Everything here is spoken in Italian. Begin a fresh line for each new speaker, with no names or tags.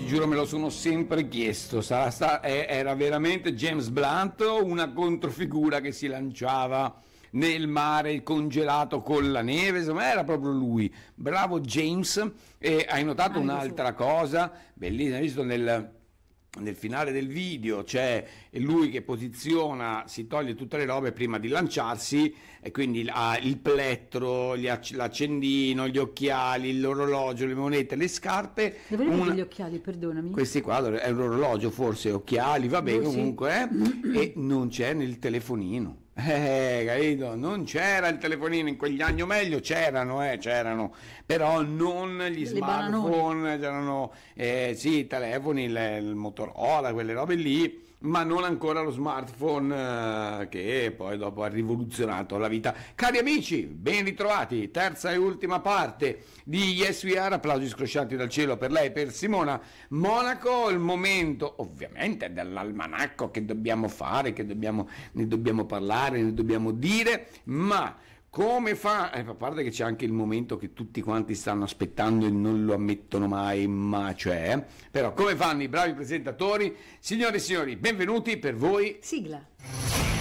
giuro me lo sono sempre chiesto, era veramente James Blunt o una controfigura che si lanciava nel mare congelato con la neve? Insomma, era proprio lui. Bravo James. E hai notato un'altra cosa bellissima, hai visto nel finale del video c'è lui che posiziona, si toglie tutte le robe prima di lanciarsi, e quindi ha il plettro, l'accendino, gli occhiali, l'orologio, le monete, le scarpe.
Dove vedi gli occhiali, perdonami?
Questi qua è un orologio, forse occhiali, vabbè, comunque, e non c'è nel telefonino. Capito? Non c'era il telefonino in quegli anni, o meglio c'erano, però non gli smartphone, c'erano sì, i telefoni, il Motorola, quelle robe lì, ma non ancora lo smartphone, che poi dopo ha rivoluzionato la vita. Cari amici, ben ritrovati, terza e ultima parte di Yes We Are, applausi scrosciati dal cielo per lei, per Simona Monaco. Il momento ovviamente dell'almanacco che dobbiamo fare, ne dobbiamo parlare, ne dobbiamo dire, ma come fa, a parte che c'è anche il momento che tutti quanti stanno aspettando e non lo ammettono mai, ma c'è, però come fanno i bravi presentatori? Signore e signori, benvenuti per voi.
Sigla.